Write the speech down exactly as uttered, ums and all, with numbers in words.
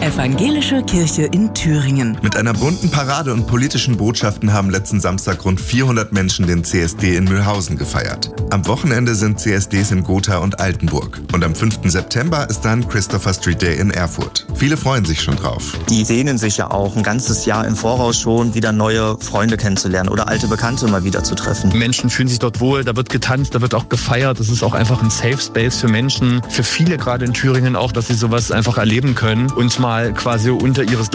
Evangelische Kirche in Thüringen. Mit einer bunten Parade und politischen Botschaften haben letzten Samstag rund vierhundert Menschen den C S D in Mühlhausen gefeiert. Am Wochenende sind C S Ds in Gotha und Altenburg. Und am fünften September ist dann Christopher Street Day in Erfurt. Viele freuen sich schon drauf. Die sehnen sich ja auch ein ganzes Jahr im Voraus schon, wieder neue Freunde kennenzulernen oder alte Bekannte mal wieder zu treffen. Menschen fühlen sich dort wohl, da wird getanzt, da wird auch gefeiert. Das ist auch einfach ein Safe Space für Menschen, für viele gerade in Thüringen auch, dass sie sowas einfach erleben können und mal quasi unter ihres